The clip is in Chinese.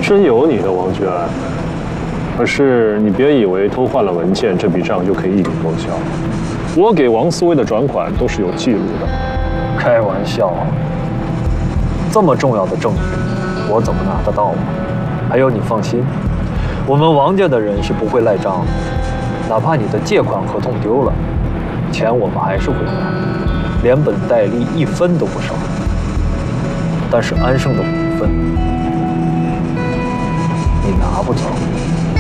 真有你的，王娟。可是你别以为偷换了文件，这笔账就可以一笔勾销。我给王思薇的转款都是有记录的。 开玩笑，这么重要的证据，我怎么拿得到啊？还有，你放心，我们王家的人是不会赖账的，哪怕你的借款合同丢了，钱我们还是会还，连本带利1分都不少。但是安盛的股份，你拿不走。